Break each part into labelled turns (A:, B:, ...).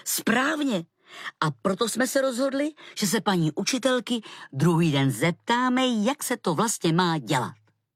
A: Správně. A proto jsme se rozhodli, že se paní učitelky druhý den zeptáme, jak se to vlastně má dělat.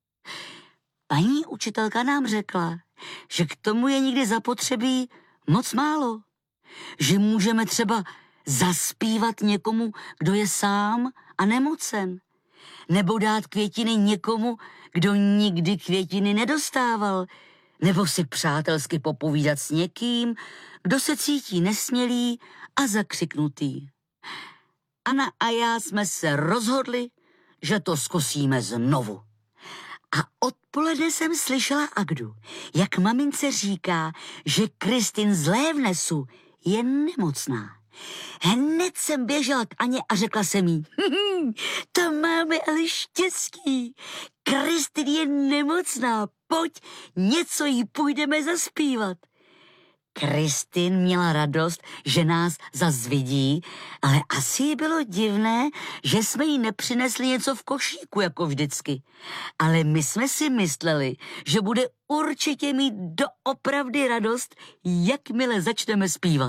A: Paní učitelka nám řekla, že k tomu je někdy zapotřebí moc málo. Že můžeme třeba zaspívat někomu, kdo je sám a nemocen. Nebo dát květiny někomu, kdo nikdy květiny nedostával. Nebo si přátelsky popovídat s někým, kdo se cítí nesmělý a zakřiknutý. Anna a já jsme se rozhodli, že to zkusíme znovu. A odpoledne jsem slyšela Agdu, jak mamince říká, že Kristin z Lévnesu je nemocná. Hned jsem běžela k Aně a řekla jsem jí, to máme ale štěstí. Kristin je nemocná, pojď, něco jí půjdeme zaspívat. Kristin měla radost, že nás zas vidí, ale asi jí bylo divné, že jsme jí nepřinesli něco v košíku, jako vždycky. Ale my jsme si mysleli, že bude určitě mít doopravdy radost, jakmile začneme zpívat.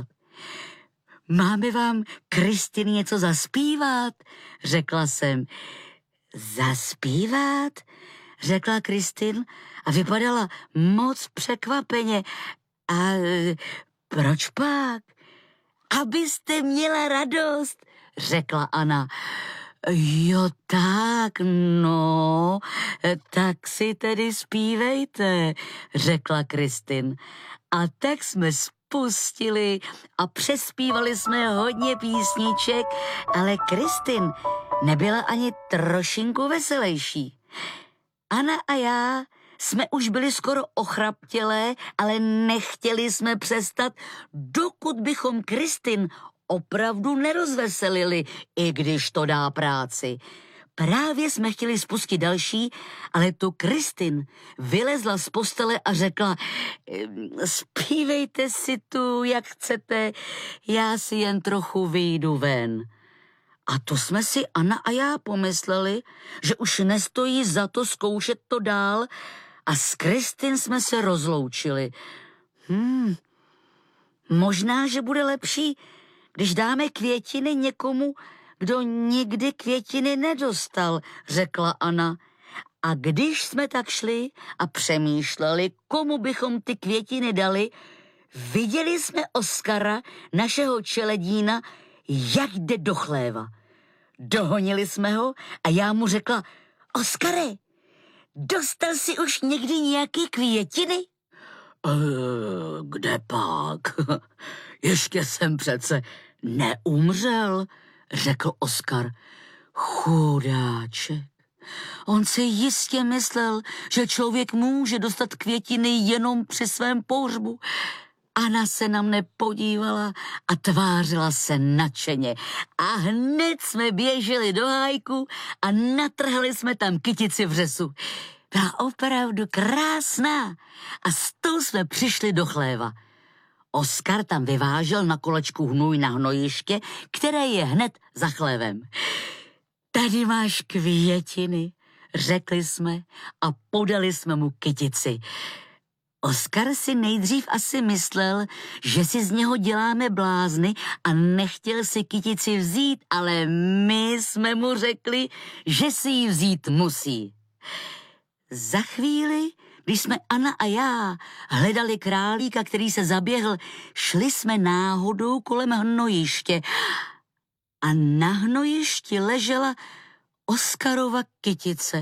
A: Máme vám, Kristin, něco zaspívat, řekla jsem. Zaspívat? Řekla Kristin a vypadala moc překvapeně. A proč pak? Abyste měla radost, řekla Anna. Jo tak, no, tak si tedy zpívejte, řekla Kristin. A tak jsme spustili a přespívali jsme hodně písniček, ale Kristin nebyla ani trošinku veselejší. Anna a já jsme už byli skoro ochraptělé, ale nechtěli jsme přestat, dokud bychom Kristin opravdu nerozveselili, i když to dá práci. Právě jsme chtěli spustit další, ale tu Kristin vylezla z postele a řekla, zpívejte si tu, jak chcete, já si jen trochu vyjdu ven. A to jsme si Anna a já pomysleli, že už nestojí za to zkoušet to dál a s Kristin jsme se rozloučili. Možná, že bude lepší, když dáme květiny někomu, kdo nikdy květiny nedostal, řekla Anna. A když jsme tak šli a přemýšleli, komu bychom ty květiny dali, viděli jsme Oskara, našeho čeledína, jak jde do chléva. Dohonili jsme ho a já mu řekla, Oskare, dostal jsi už někdy nějaký květiny? Kde pak? Ještě jsem přece neumřel, řekl Oskar. Chudáček. On si jistě myslel, že člověk může dostat květiny jenom při svém pohřbu. Anna se na mne podívala a tvářila se nadšeně. A hned jsme běželi do hájku a natrhali jsme tam kytici vřesu. Byla opravdu krásná a s tou jsme přišli do chléva. Oskar tam vyvážel na kolečku hnůj na hnojiště, které je hned za chlévem. Tady máš květiny, řekli jsme a podali jsme mu kytici. Oskar si nejdřív asi myslel, že si z něho děláme blázny a nechtěl si kytici vzít, ale my jsme mu řekli, že si ji vzít musí. Za chvíli, když jsme Anna a já hledali králíka, který se zaběhl, šli jsme náhodou kolem hnojiště a na hnojišti ležela Oskarova kytice.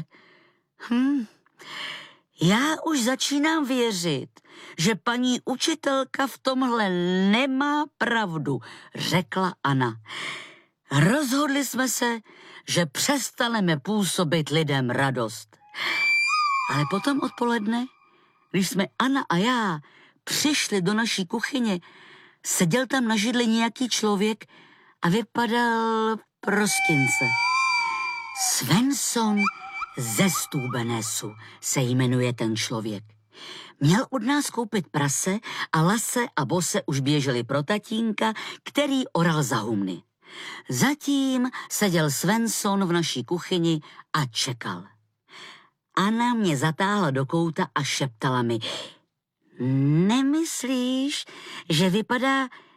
A: Já už začínám věřit, že paní učitelka v tomhle nemá pravdu, řekla Anna. Rozhodli jsme se, že přestaneme působit lidem radost. Ale potom odpoledne, když jsme Anna a já přišli do naší kuchyně, seděl tam na židli nějaký člověk a vypadal prostince. Svensson ze Stubenesu se jmenuje ten člověk. Měl od nás koupit prase a Lase a Bose už běželi pro tatínka, který oral za humny. Zatím seděl Svensson v naší kuchyni a čekal. Anna mě zatáhla do kouta a šeptala mi, nemyslíš, že vypadá